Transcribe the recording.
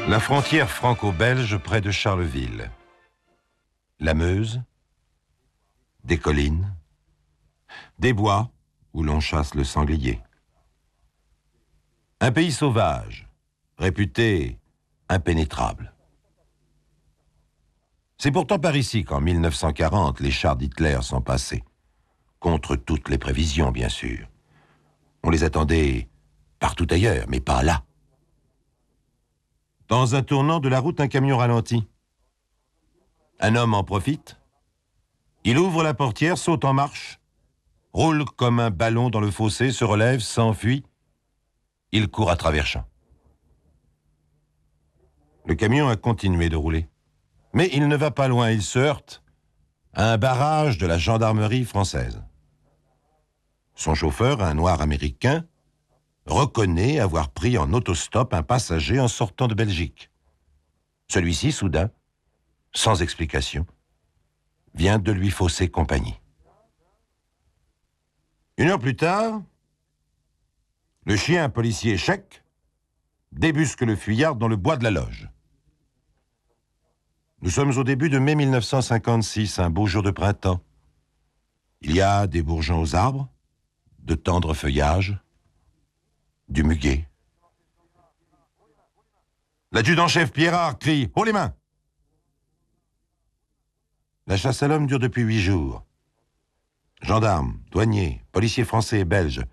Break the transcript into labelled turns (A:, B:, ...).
A: La frontière franco-belge près de Charleville. La Meuse, des collines, des bois où l'on chasse le sanglier. Un pays sauvage, réputé impénétrable. C'est pourtant par ici qu'en 1940, les chars d'Hitler sont passés. Contre toutes les prévisions, bien sûr. On les attendait partout ailleurs, mais pas là. Dans un tournant de la route, un camion ralentit. Un homme en profite. Il ouvre la portière, saute en marche, roule comme un ballon dans le fossé, se relève, s'enfuit. Il court à travers champs. Le camion a continué de rouler. Mais il ne va pas loin, il se heurte à un barrage de la gendarmerie française. Son chauffeur, un noir américain, reconnaît avoir pris en autostop un passager en sortant de Belgique. Celui-ci, soudain, sans explication, vient de lui fausser compagnie. 1 heure plus tard, le chien policier Chèque débusque le fuyard dans le bois de la loge. Nous sommes au début de mai 1956, un beau jour de printemps. Il y a des bourgeons aux arbres, de tendres feuillages, du muguet. L'adjudant-chef Pierrard crie « Haut les mains !» La chasse à l'homme dure depuis 8 jours. Gendarmes, douaniers, policiers français et belges